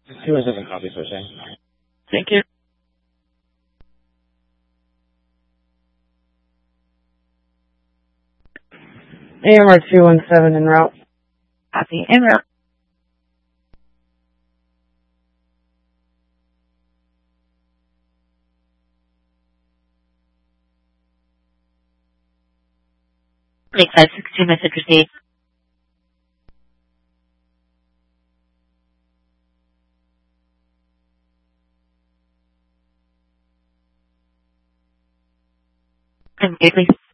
217 copy switching. Thank you. AMR 217 en route. Copy. En route. Lake 562, message received. Okay, please.